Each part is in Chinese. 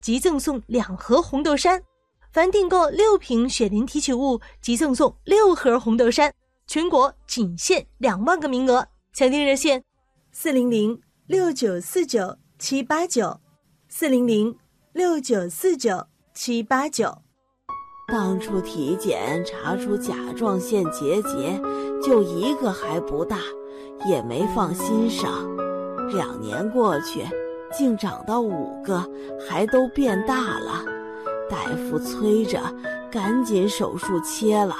即赠送2盒红豆杉，凡订购6瓶雪莲提取物即赠送6盒红豆杉，全国仅限2万个名额。抢订热线400-6949-789，400-6949-789。 当初体检查出甲状腺结节，就1个还不大，也没放心上。2年过去，竟长到5个，还都变大了。大夫催着赶紧手术切了。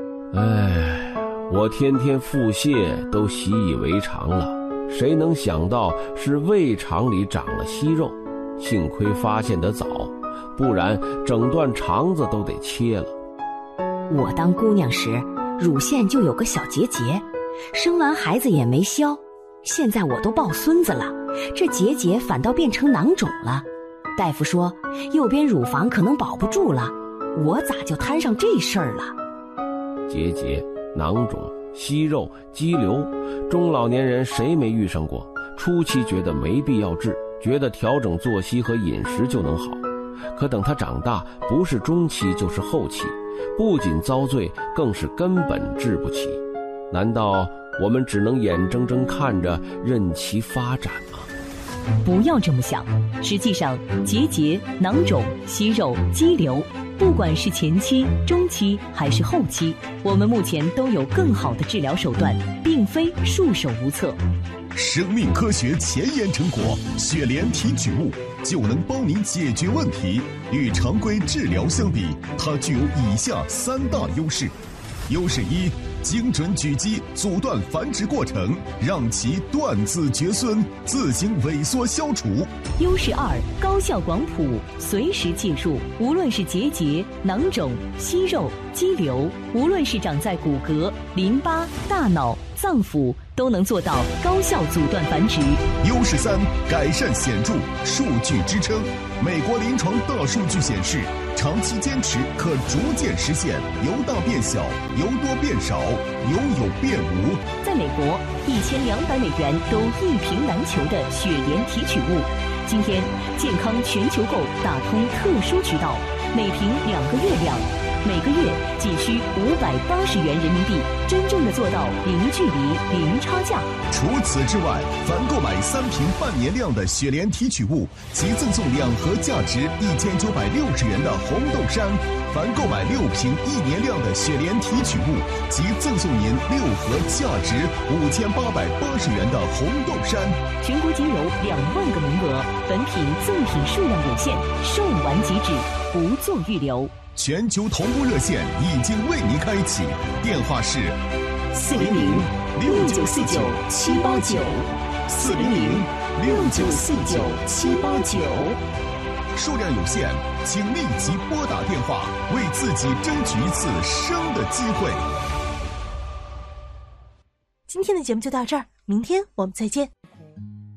我天天腹泻都习以为常了，谁能想到是胃肠里长了息肉，幸亏发现得早，不然整段肠子都得切了。 我当姑娘时，乳腺就有个小结节，生完孩子也没消，现在我都抱孙子了，这结节反倒变成囊肿了。大夫说右边乳房可能保不住了，我咋就摊上这事儿了？ 结节、囊肿、息肉、肌瘤，中老年人谁没遇上过？初期觉得没必要治，觉得调整作息和饮食就能好，可等他长大，不是中期就是后期，不仅遭罪，更是根本治不起。难道我们只能眼睁睁看着任其发展吗？ 不要这么想，实际上结节、囊肿、息肉、肌瘤，不管是前期、中期还是后期，我们目前都有更好的治疗手段，并非束手无策。 生命科学前沿成果雪莲提取物就能帮你解决问题。与常规治疗相比，它具有以下3大优势。优势1，精准狙击阻断繁殖过程，让其断子绝孙，自行萎缩消除。 优势2，高效广谱，随时介入，无论是结节、囊肿、息肉、肌瘤，无论是长在骨骼、淋巴、大脑、脏腑，都能做到高效阻断繁殖。 优势3，改善显著，数据支撑。美国临床大数据显示，长期坚持可逐渐实现由大变小、由多变少、由有变无。 在美国，1200美元都一瓶难求的雪莲提取物，今天健康全球购打通特殊渠道，每瓶2个月量，每个月仅需580元人民币，真正的做到零距离、零差价。 除此之外，凡购买3瓶半年量的雪莲提取物，即赠送2盒价值1960元的红豆杉；凡购买6瓶1年量的雪莲提取物，即赠送您6盒价值5880元的红豆杉。 全国仅有2万个名额，本品赠品数量有限，售完即止，不做预留。 全球同步热线已经为您开启，电话是 400-6949-789，400-6949-789。 数量有限，请立即拨打电话，为自己争取一次生的机会。 今天的节目就到这儿，明天我们再见。